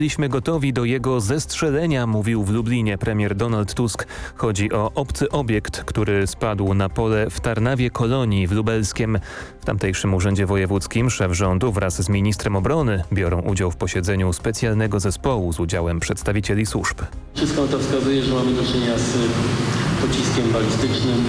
Byliśmy gotowi do jego zestrzelenia, mówił w Lublinie premier Donald Tusk. Chodzi o obcy obiekt, który spadł na pole w Tarnawie Kolonii w Lubelskiem. W tamtejszym urzędzie wojewódzkim szef rządu wraz z ministrem obrony biorą udział w posiedzeniu specjalnego zespołu z udziałem przedstawicieli służb. Wszystko to wskazuje, że mamy do czynienia z pociskiem balistycznym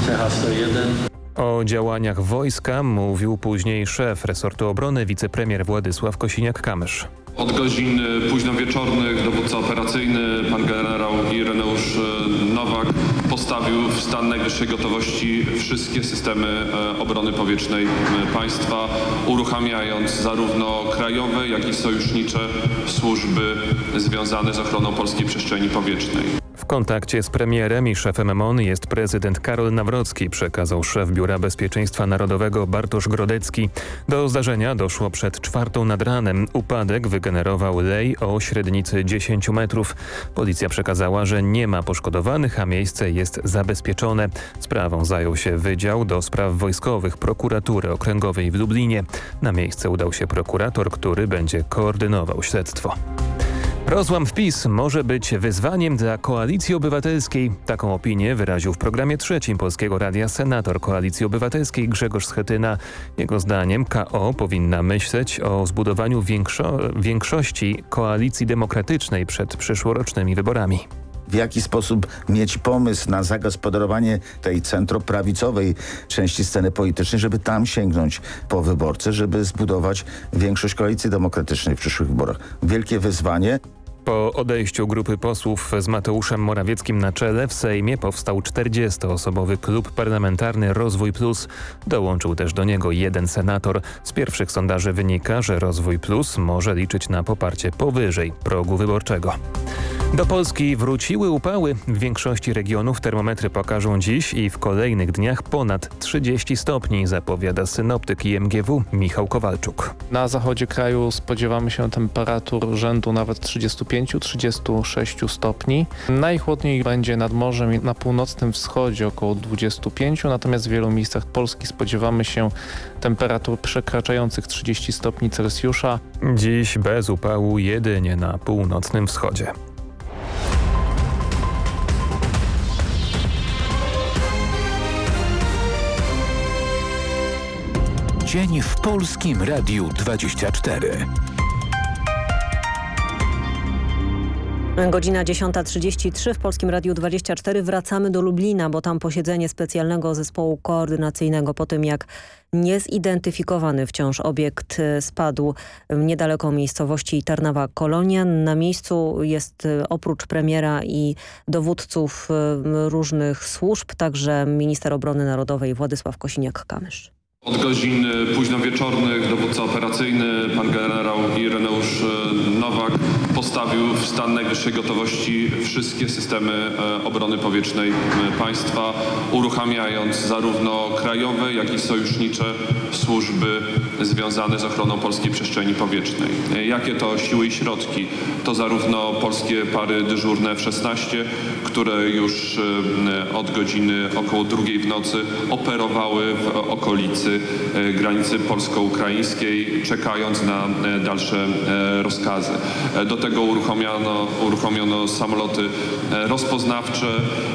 CH-101. O działaniach wojska mówił później szef resortu obrony wicepremier Władysław Kosiniak-Kamysz. Od godzin późnowieczornych dowódca operacyjny, pan generał Ireneusz Nowak, postawił w stan najwyższej gotowości wszystkie systemy obrony powietrznej państwa, uruchamiając zarówno krajowe, jak i sojusznicze służby związane z ochroną polskiej przestrzeni powietrznej. W kontakcie z premierem i szefem MON jest prezydent Karol Nawrocki, przekazał szef Biura Bezpieczeństwa Narodowego Bartosz Grodecki. Do zdarzenia doszło przed 4:00 nad ranem. Upadek wygenerował lej o średnicy 10 metrów. Policja przekazała, że nie ma poszkodowanych, a miejsce jest zabezpieczone. Sprawą zajął się Wydział do Spraw Wojskowych Prokuratury Okręgowej w Lublinie. Na miejsce udał się prokurator, który będzie koordynował śledztwo. Rozłam w PiS może być wyzwaniem dla Koalicji Obywatelskiej. Taką opinię wyraził w programie trzecim Polskiego Radia senator Koalicji Obywatelskiej Grzegorz Schetyna. Jego zdaniem KO powinna myśleć o zbudowaniu większości koalicji demokratycznej przed przyszłorocznymi wyborami. W jaki sposób mieć pomysł na zagospodarowanie tej centroprawicowej części sceny politycznej, żeby tam sięgnąć po wyborcę, żeby zbudować większość koalicji demokratycznej w przyszłych wyborach. Wielkie wyzwanie. Po odejściu grupy posłów z Mateuszem Morawieckim na czele w Sejmie powstał 40-osobowy klub parlamentarny Rozwój Plus. Dołączył też do niego jeden senator. Z pierwszych sondaży wynika, że Rozwój Plus może liczyć na poparcie powyżej progu wyborczego. Do Polski wróciły upały. W większości regionów termometry pokażą dziś i w kolejnych dniach ponad 30 stopni, zapowiada synoptyk IMGW Michał Kowalczuk. Na zachodzie kraju spodziewamy się temperatur rzędu nawet 35-36 stopni. Najchłodniej będzie nad morzem i na północnym wschodzie około 25, natomiast w wielu miejscach Polski spodziewamy się temperatur przekraczających 30 stopni Celsjusza. Dziś bez upału jedynie na północnym wschodzie. Dzień w Polskim Radiu 24. Godzina 10:33 w Polskim Radiu 24. Wracamy do Lublina, bo tam posiedzenie specjalnego zespołu koordynacyjnego po tym, jak niezidentyfikowany wciąż obiekt spadł niedaleko miejscowości Tarnawa Kolonia. Na miejscu jest oprócz premiera i dowódców różnych służb także minister obrony narodowej Władysław Kosiniak-Kamysz. Od godzin późnowieczornych dowódca operacyjny, pan generał Ireneusz Nowak, postawił w stan najwyższej gotowości wszystkie systemy obrony powietrznej państwa, uruchamiając zarówno krajowe, jak i sojusznicze służby związane z ochroną polskiej przestrzeni powietrznej. Jakie to siły i środki? To zarówno polskie pary dyżurne F-16, które już od godziny około 2:00 w nocy operowały w okolicy granicy polsko-ukraińskiej, czekając na dalsze rozkazy. Do tego uruchomiono samoloty rozpoznawcze,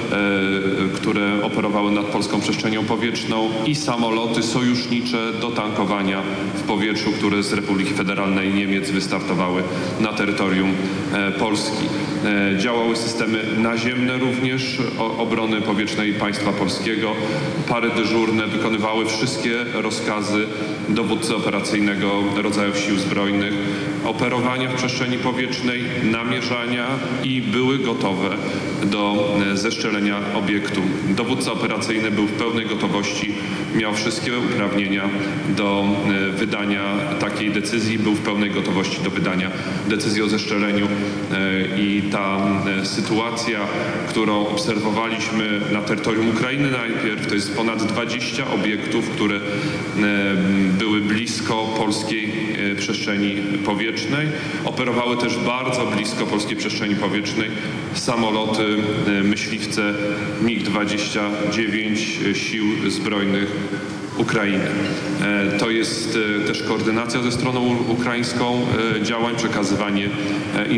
które operowały nad polską przestrzenią powietrzną i samoloty sojusznicze do tankowania w powietrzu, które z Republiki Federalnej Niemiec wystartowały na terytorium Polski. Działały systemy naziemne również obrony powietrznej państwa polskiego. Pary dyżurne wykonywały wszystkie rozkazy dowódcy operacyjnego rodzajów sił zbrojnych, operowania w przestrzeni powietrznej, namierzania i były gotowe do zestrzelenia obiektu. Dowódca operacyjny był w pełnej gotowości, miał wszystkie uprawnienia do wydania takiej decyzji, był w pełnej gotowości do wydania decyzji o zestrzeleniu i ta sytuacja, którą obserwowaliśmy na terytorium Ukrainy najpierw, to jest ponad 20 obiektów, które były blisko polskiej przestrzeni powietrznej. Operowały też bardzo blisko polskiej przestrzeni powietrznej samoloty myśliwce MiG-29 sił zbrojnych Ukrainy. To jest też koordynacja ze stroną ukraińską działań, przekazywanie